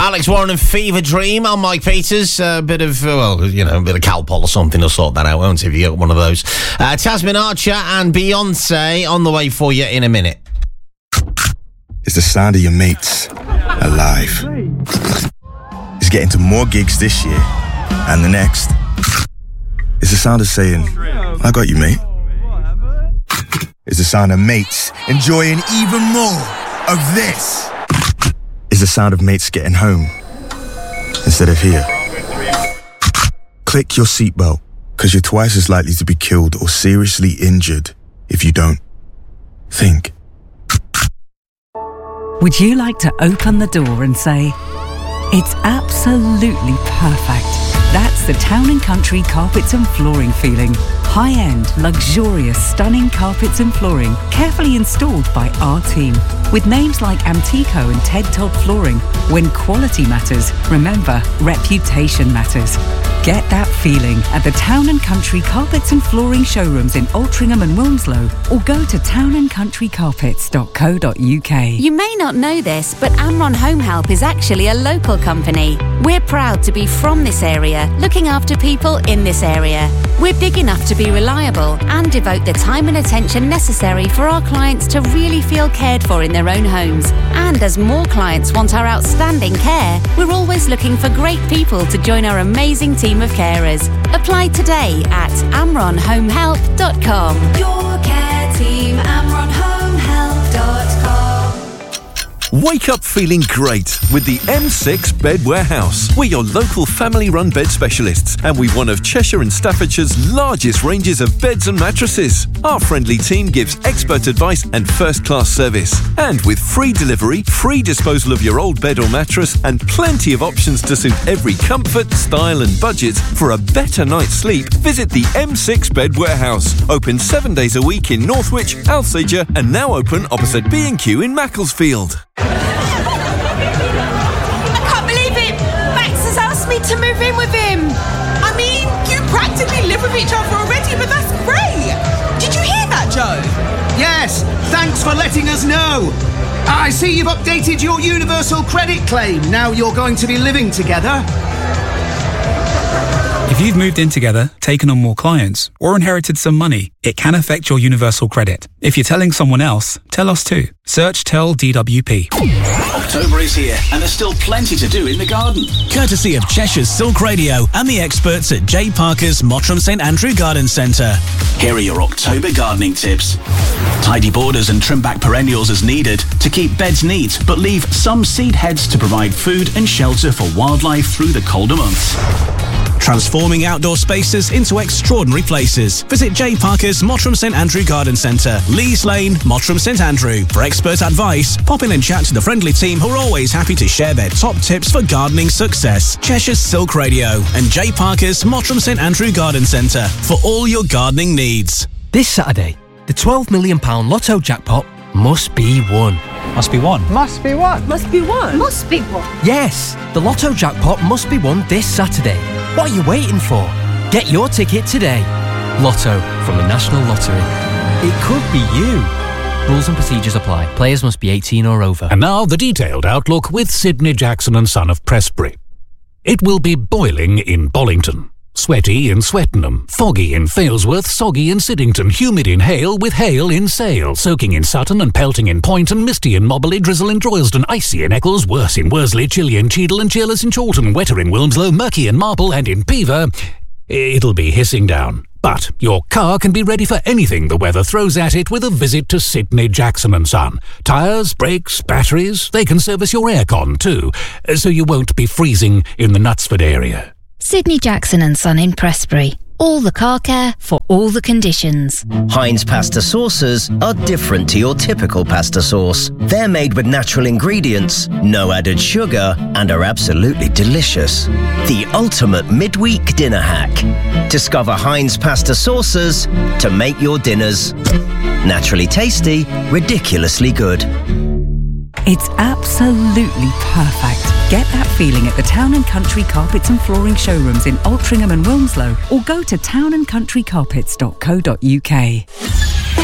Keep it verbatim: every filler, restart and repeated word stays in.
Alex Warren and Fever Dream. I'm Mike Peters. A uh, bit of, uh, well, you know, a bit of Calpol or something to sort that out, won't it, if you get one of those. Uh, Tasmin Archer and Beyonce on the way for you in a minute. It's the sound of your mates alive. It's getting to more gigs this year and the next. It's the sound of saying, I got you, mate. It's the sound of mates enjoying even more of this. It's the sound of mates getting home instead of here. Click your seatbelt, because you're twice as likely to be killed or seriously injured if you don't. Think. Would you like to open the door and say, it's absolutely perfect? That's the Town and Country Carpets and Flooring feeling. High-end, luxurious, stunning carpets and flooring, carefully installed by our team. With names like Amtico and Ted Todd Flooring, when quality matters, remember, reputation matters. Get that feeling at the Town and Country Carpets and Flooring showrooms in Altrincham and Wilmslow, or go to town and country carpets dot co dot uk. You may not know this, but Amron Home Help is actually a local company. We're proud to be from this area, looking after people in this area. We're big enough to be reliable and devote the time and attention necessary for our clients to really feel cared for in their own homes. And as more clients want our outstanding care, we're always looking for great people to join our amazing team of carers. Apply today at amron home help dot com. Your care team, amron home help dot com. Wake up feeling great with the M six Bed Warehouse. We're your local family-run bed specialists, and we've one of Cheshire and Staffordshire's largest ranges of beds and mattresses. Our friendly team gives expert advice and first-class service. And with free delivery, free disposal of your old bed or mattress, and plenty of options to suit every comfort, style and budget for a better night's sleep, visit the M six Bed Warehouse. Open seven days a week in Northwich, Alsager, and now open opposite B and Q in Macclesfield. I can't believe it! Max has asked me to move in with him! I mean, you practically live with each other already, but that's great! Did you hear that, Joe? Yes, thanks for letting us know. I see you've updated your universal credit claim. Now you're going to be living together. If you've moved in together, taken on more clients, or inherited some money, it can affect your universal credit. If you're telling someone else, tell us too. Search Tell D W P. October is here, and there's still plenty to do in the garden. Courtesy of Cheshire's Silk Radio and the experts at J Parker's Mottram St Andrew Garden Centre. Here are your October gardening tips. Tidy borders and trim back perennials as needed to keep beds neat, but leave some seed heads to provide food and shelter for wildlife through the colder months. Transforming outdoor spaces into extraordinary places. Visit J Parker's Mottram St Andrew Garden Centre, Lees Lane, Mottram St Andrew. For expert advice, pop in and chat to the friendly team who are always happy to share their top tips for gardening success. Cheshire's Silk Radio and J Parker's Mottram St Andrew Garden Centre for all your gardening needs. This Saturday, the twelve million pounds Lotto jackpot must be won. Must be won. Must be won. Must be one. Must be one. Yes, the Lotto jackpot must be won this Saturday. What are you waiting for? Get your ticket today. Lotto from the National Lottery. It could be you. Rules and procedures apply. Players must be eighteen or over. And now the detailed outlook with Sidney Jackson and Son of Prestbury. It will be boiling in Bollington, sweaty in Swettenham, foggy in Failsworth, soggy in Siddington, humid in Hale with hail in Sale, soaking in Sutton and pelting in Poynton, misty in Moberly, drizzle in Droylsden, icy in Eccles, worse in Worsley, chilly in Cheadle and cheerless in Chorlton, wetter in Wilmslow, murky in Marple and in Pever. It'll be hissing down. But your car can be ready for anything the weather throws at it with a visit to Sidney Jackson and Son. Tyres, brakes, batteries, they can service your aircon too, so you won't be freezing in the Knutsford area. Sidney Jackson and Son in Prestbury. All the car care for all the conditions. Heinz pasta sauces are different to your typical pasta sauce. They're made with natural ingredients, no added sugar, and are absolutely delicious. The ultimate midweek dinner hack. Discover Heinz pasta sauces to make your dinners naturally tasty, ridiculously good. It's absolutely perfect. Get that feeling at the Town and Country Carpets and Flooring showrooms in Altrincham and Wilmslow, or go to town and country carpets dot co dot uk.